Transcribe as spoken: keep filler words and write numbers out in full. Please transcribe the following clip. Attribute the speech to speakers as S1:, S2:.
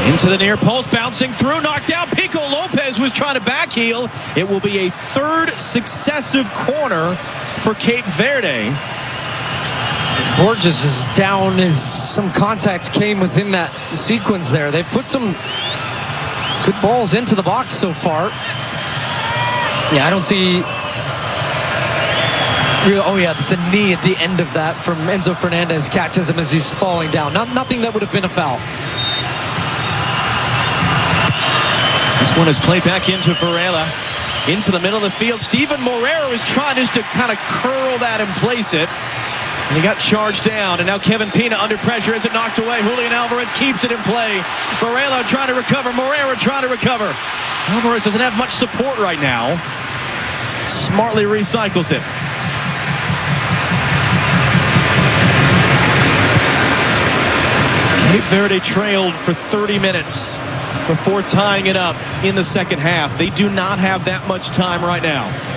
S1: Into the near post, bouncing through, knocked out. Pico Lopez was trying to backheel. It will be a third successive corner for Cape Verde.
S2: Borges is down as some contact came within that sequence there. They've put some good balls into the box so far. Yeah, I don't see... Oh, yeah, it's the knee at the end of that from Enzo Fernandez. Catches him as he's falling down. Not, nothing that would have been a foul.
S1: This one is played back into Varela. Into the middle of the field. Steven Moreira is trying just to kind of curl that and place it. And he got charged down. And now Kevin Pina under pressure. Is it knocked away? Julian Alvarez keeps it in play. Varela trying to recover. Moreira trying to recover. Alvarez doesn't have much support right now. Smartly recycles it. Cape Verde trailed for thirty minutes before tying it up in the second half. They do not have that much time right now.